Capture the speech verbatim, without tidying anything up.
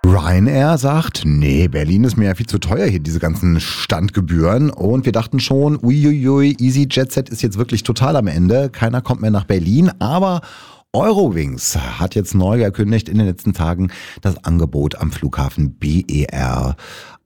Ryanair sagt, nee, Berlin ist mir ja viel zu teuer hier, diese ganzen Standgebühren. Und wir dachten schon, uiuiui, EasyJet ist jetzt wirklich total am Ende. Keiner kommt mehr nach Berlin, aber Eurowings hat jetzt neu gekündigt in den letzten Tagen das Angebot am Flughafen B E R